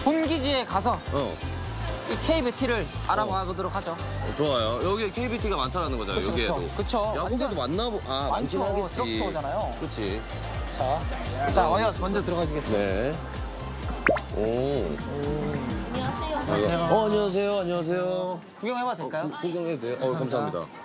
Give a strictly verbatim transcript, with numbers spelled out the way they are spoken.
본기지에 가서 어. 이 케이비티를 알아봐 보도록 하죠. 어, 좋아요. 여기 케이비티가 많다라는 거잖아요. 그쵸, 여기에도. 그쵸. 그쵸. 야구장도 완전 많나 보. 아, 많긴 많죠. 하겠지. 트럭터잖아요. 그렇지. 자, 자, 어여 먼저 들어가 주겠습니다. 네. 오. 안녕하세요. 어, 안녕하세요. 안녕하세요. 구경해봐도 될까요? 구, 구경해도 돼요? 어, 감사합니다.